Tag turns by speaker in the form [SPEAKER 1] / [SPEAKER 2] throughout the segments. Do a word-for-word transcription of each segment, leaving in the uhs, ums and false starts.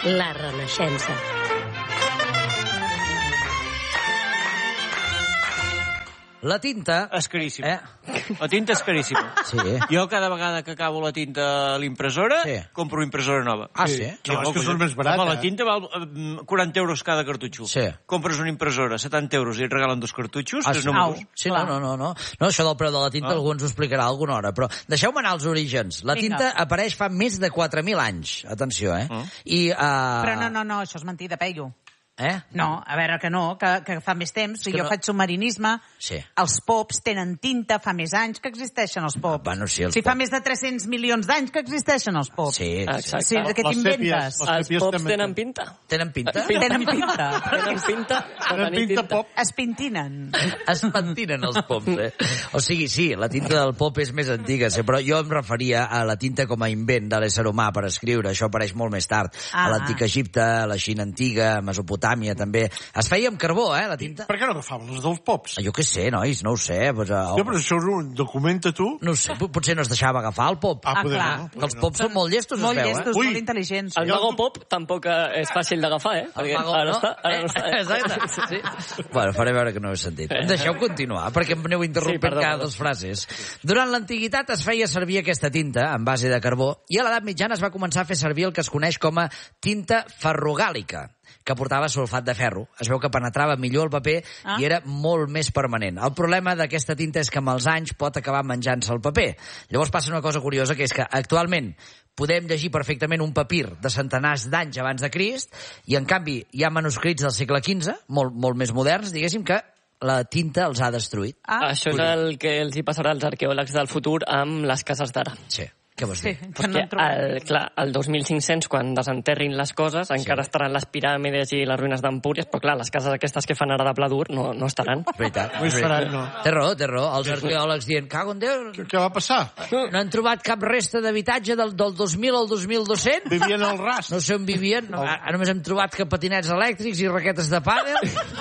[SPEAKER 1] La Renaixença.
[SPEAKER 2] La tinta...
[SPEAKER 3] És caríssima.
[SPEAKER 2] Eh?
[SPEAKER 3] La tinta és caríssima.
[SPEAKER 2] Sí.
[SPEAKER 3] Jo cada vegada que acabo la tinta a l'impressora,
[SPEAKER 2] Sí.
[SPEAKER 3] compro impressora nova.
[SPEAKER 2] Ah, sí?
[SPEAKER 4] No, és que surt més barat,
[SPEAKER 3] Home, la
[SPEAKER 4] eh?
[SPEAKER 3] tinta val eh, quaranta euros cada cartutxo.
[SPEAKER 2] Sí.
[SPEAKER 3] Compres una impressora, setanta euros, i et regalen dos cartutxos,
[SPEAKER 2] Ah,
[SPEAKER 3] tres
[SPEAKER 2] sí?
[SPEAKER 3] números.
[SPEAKER 2] Sí, no, no, no, no. No, això del preu de la tinta
[SPEAKER 3] Ah.
[SPEAKER 2] algú ens ho explicarà alguna hora, però deixeu-me anar als orígens. La
[SPEAKER 5] Vinga.
[SPEAKER 2] tinta apareix fa més de quatre mil anys. Atenció, eh?
[SPEAKER 3] Ah.
[SPEAKER 2] I, uh...
[SPEAKER 5] Però no, no, no, això és mentida, Peyu.
[SPEAKER 2] Eh?
[SPEAKER 5] No, a veure, que no, que, que fa més temps. Si
[SPEAKER 2] que
[SPEAKER 5] jo
[SPEAKER 2] no-
[SPEAKER 5] faig submarinisme,
[SPEAKER 2] Sí.
[SPEAKER 5] els pops tenen tinta, fa més anys que existeixen els pops.
[SPEAKER 2] Bueno, sí, els
[SPEAKER 5] si fa
[SPEAKER 2] pops.
[SPEAKER 5] més de tres-cents milions d'anys que existeixen els pops.
[SPEAKER 2] Sí,
[SPEAKER 6] Exacte.
[SPEAKER 5] Sí, què
[SPEAKER 4] Les
[SPEAKER 5] t'inventes?
[SPEAKER 4] sèpies, les
[SPEAKER 6] Els
[SPEAKER 4] sèpies
[SPEAKER 6] pops
[SPEAKER 4] també-
[SPEAKER 6] tenen pinta.
[SPEAKER 2] tenen pinta?
[SPEAKER 5] Tenen pinta.
[SPEAKER 6] Tenen pinta. de
[SPEAKER 4] Tenen
[SPEAKER 6] tenir
[SPEAKER 4] pinta pop.
[SPEAKER 5] Es pintinen.
[SPEAKER 2] Es pentinen els pops, eh? O sigui, sí, la tinta del pop és més antiga, sí, però jo em referia a la tinta com a invent de l'ésser humà per escriure. Això apareix molt més tard.
[SPEAKER 5] Ah.
[SPEAKER 2] A l'antic Egipte, a la Xina antiga, a Mesopotàmia, també. Es feia amb carbó, eh, la tinta?
[SPEAKER 4] Per què no agafaven les dels pops?
[SPEAKER 2] Jo què sé, nois, no ho sé. Pues, uh,
[SPEAKER 4] Jo, però això és un... Documenta tu.
[SPEAKER 2] No ho sé, pot- potser no es deixava agafar el pop.
[SPEAKER 4] Ah,
[SPEAKER 5] Ah,
[SPEAKER 4] poder
[SPEAKER 5] clar.
[SPEAKER 4] no.
[SPEAKER 2] Que els pops són molt llestos,
[SPEAKER 5] Molt
[SPEAKER 2] es veu,
[SPEAKER 5] llestos,
[SPEAKER 2] eh?
[SPEAKER 4] Ui.
[SPEAKER 5] molt intel·ligents.
[SPEAKER 6] El mago pop tampoc eh, és fàcil d'agafar, eh?
[SPEAKER 2] El
[SPEAKER 6] Perquè
[SPEAKER 2] mago,
[SPEAKER 6] ara
[SPEAKER 2] no?
[SPEAKER 6] està, ara no està. Eh?
[SPEAKER 2] Exacte. Sí. Bueno, faré veure que no ho he sentit. Em deixeu continuar, perquè em aneu interrompent
[SPEAKER 6] Sí, perdó,
[SPEAKER 2] cada
[SPEAKER 6] perdó.
[SPEAKER 2] dues frases. Durant l'antiguitat es feia servir aquesta tinta en base de carbó i a l'edat mitjana es va començar a fer servir el que es coneix com a tinta ferrogàlica, que portava sulfat de ferro. Es veu que penetrava millor el paper
[SPEAKER 5] Ah.
[SPEAKER 2] i era molt més permanent. El problema d'aquesta tinta és que amb els anys pot acabar menjant-se el paper. Llavors passa una cosa curiosa, que és que actualment podem llegir perfectament un papir de centenars d'anys abans de Crist i, en canvi, hi ha manuscrits del segle quinze, molt, molt més moderns, diguéssim, que la tinta els ha destruït.
[SPEAKER 5] Ah,
[SPEAKER 6] Això és el que els hi passarà als arqueòlegs del futur amb les cases d'ara.
[SPEAKER 2] Sí. Què vols
[SPEAKER 5] sí,
[SPEAKER 2] dir?
[SPEAKER 5] que no
[SPEAKER 6] Perquè,
[SPEAKER 5] en trobem.
[SPEAKER 6] el, clar, el dos mil cinc-cents, quan desenterrin les coses, encara estaran les piràmides i les ruïnes d'Empúries, però clar, les cases aquestes que fan ara de pla dur no, no estaran.
[SPEAKER 2] És veritat.
[SPEAKER 4] No hi
[SPEAKER 2] és
[SPEAKER 4] faran,
[SPEAKER 2] veritat.
[SPEAKER 4] no.
[SPEAKER 2] Té raó, té raó. Els arqueòlegs dient, cago en Déu,
[SPEAKER 4] Què va passar?
[SPEAKER 2] no han trobat cap resta d'habitatge del, del dos mil al dos mil dos-cents?
[SPEAKER 4] Vivien al ras.
[SPEAKER 2] No sé on vivien. No, ara només hem trobat que patinets elèctrics i raquetes de pàdel,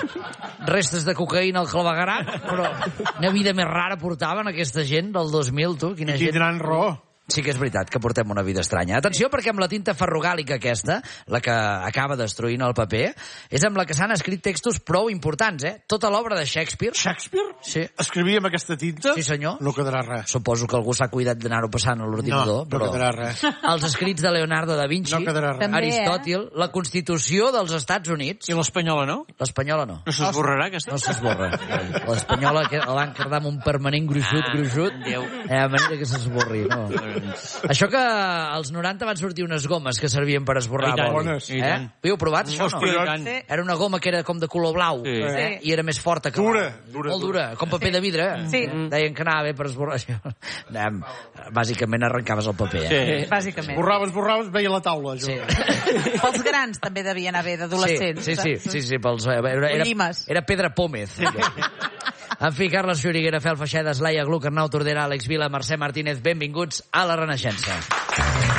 [SPEAKER 2] restes de cocaïna al clavegaram, però una vida més rara portaven aquesta gent del dos mil, tu? Quina gent...
[SPEAKER 4] Tindran raó.
[SPEAKER 2] Sí que és veritat que portem una vida estranya. Atenció, perquè amb la tinta ferrogàlica aquesta, la que acaba destruint el paper, és amb la que s'han escrit textos prou importants, eh? Tota l'obra de Shakespeare.
[SPEAKER 4] Shakespeare?
[SPEAKER 2] Sí.
[SPEAKER 4] Escrivia amb aquesta tinta?
[SPEAKER 2] Sí, senyor.
[SPEAKER 4] No quedarà res.
[SPEAKER 2] Suposo que algú s'ha cuidat d'anar-ho passant a l'ordinador,
[SPEAKER 4] No, no
[SPEAKER 2] però...
[SPEAKER 4] quedarà res.
[SPEAKER 2] Els escrits de Leonardo da Vinci,
[SPEAKER 4] No quedarà res.
[SPEAKER 5] També,
[SPEAKER 2] Aristòtil, la Constitució dels Estats Units.
[SPEAKER 3] I l'espanyola, no?
[SPEAKER 2] L'espanyola no.
[SPEAKER 3] No s'esborrarà, aquesta?
[SPEAKER 2] No s'esborra. L'espanyola que la van quedar amb un permanent gruixut,
[SPEAKER 3] Ah,
[SPEAKER 2] gruixut.
[SPEAKER 3] Déu.
[SPEAKER 2] Eh, a manera que s'esborri, no. Això que als noranta van sortir unes gomes que servien per esborrar
[SPEAKER 3] I tant,
[SPEAKER 2] boli.
[SPEAKER 4] bones.
[SPEAKER 3] i
[SPEAKER 2] Eh?
[SPEAKER 3] tant.
[SPEAKER 2] Ho heu provat, això,
[SPEAKER 3] Hòstia,
[SPEAKER 2] no?
[SPEAKER 3] i tant.
[SPEAKER 5] Sí.
[SPEAKER 2] Era una goma que era com de color blau,
[SPEAKER 3] Sí.
[SPEAKER 2] eh? I era més forta que
[SPEAKER 4] Dura,
[SPEAKER 2] la-
[SPEAKER 4] dura,
[SPEAKER 2] molt
[SPEAKER 4] dura.
[SPEAKER 2] dura, com paper de vidre.
[SPEAKER 5] Sí.
[SPEAKER 2] Deien que anava bé per esborrar això. Anem, bàsicament arrencaves el paper, eh?
[SPEAKER 3] Sí.
[SPEAKER 5] Bàsicament.
[SPEAKER 4] Borraves, borraves, veia la taula, jo.
[SPEAKER 2] Sí.
[SPEAKER 5] Pels grans també devia anar bé, d'adolescents.
[SPEAKER 2] Sí, sí, sí, sí, sí pels, era, era,
[SPEAKER 5] Llimes.
[SPEAKER 2] era Pedra Pómez. En fi, Carles Fioriguera, Fel Feixedes, Laia Gluck, Arnau Tordera, Àlex Vila, Mercè Martínez, benvinguts a La Renaixença.